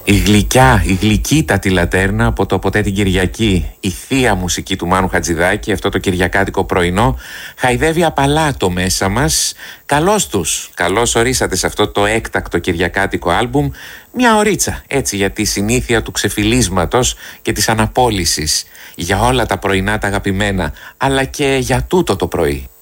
Η γλυκιά, η γλυκύτατη Λατέρνα από το Ποτέ την Κυριακή, η θεία μουσική του Μάνου Χατζηδάκη, αυτό το κυριακάτικο πρωινό, χαϊδεύει απαλά το μέσα μας. Καλώς τους, καλώς ορίσατε σε αυτό το έκτακτο κυριακάτικο άλμπουμ. Μια ωρίτσα, έτσι, για τη συνήθεια του ξεφυλίσματος και της αναπόλυσης. Για όλα τα πρωινά τα αγαπημένα, αλλά και για τούτο το πρωί.